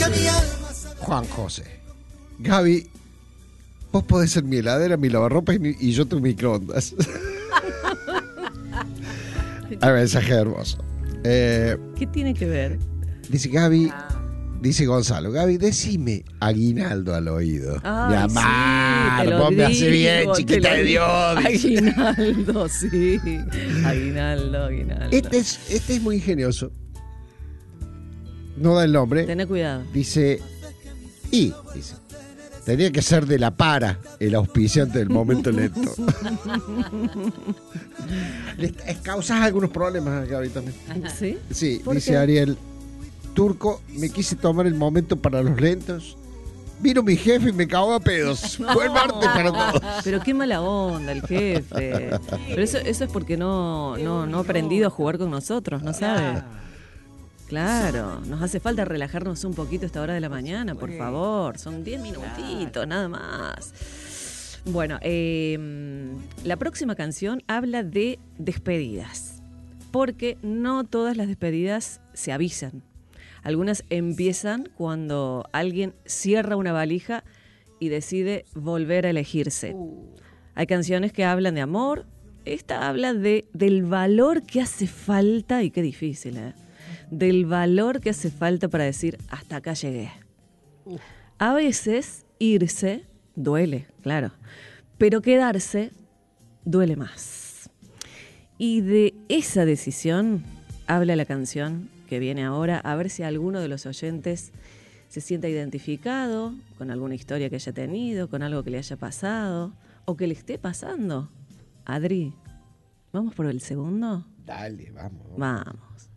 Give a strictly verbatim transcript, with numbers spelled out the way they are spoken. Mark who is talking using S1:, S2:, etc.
S1: Juan José. Gaby, vos podés ser mi heladera, mi lavarropa y, mi, y yo tu microondas. A mensaje hermoso. Eh,
S2: ¿Qué tiene que ver?
S1: Dice Gaby, dice Gonzalo, Gaby, decime aguinaldo al oído.
S2: Ay,
S1: Mi amar,
S2: sí, te lo
S1: vos me hace bien,
S2: digo,
S1: chiquita
S2: te lo
S1: de Dios.
S2: digo. Aguinaldo, sí. Aguinaldo, aguinaldo.
S1: Este es, este es muy ingenioso. No da el nombre.
S2: Tené cuidado.
S1: Dice, y, dice, tenía que ser de la para el auspiciante del momento lento. Le causas algunos problemas, Gaby, también.
S2: ¿Sí?
S1: Sí,
S2: ¿Por
S1: dice
S2: qué?
S1: Ariel. Turco, me quise tomar el momento para los lentos. Vino mi jefe y me cagó a pedos. Fue el martes para todos.
S2: Pero qué mala onda el jefe. Pero eso, eso es porque no, no, no ha aprendido a jugar con nosotros, ¿no sabe? Claro, nos hace falta relajarnos un poquito a esta hora de la mañana, por favor. Son diez minutitos, nada más. Bueno, eh, la próxima canción habla de despedidas. Porque no todas las despedidas se avisan. Algunas empiezan cuando alguien cierra una valija y decide volver a elegirse. Hay canciones que hablan de amor. Esta habla de, del valor que hace falta, y qué difícil, ¿eh? Del valor que hace falta para decir, hasta acá llegué. A veces, irse duele, claro. Pero quedarse duele más. Y de esa decisión habla la canción que viene ahora, a ver si alguno de los oyentes se sienta identificado con alguna historia que haya tenido, con algo que le haya pasado o que le esté pasando. Adri, ¿vamos por el segundo?
S1: Dale, vamos.
S2: Vamos.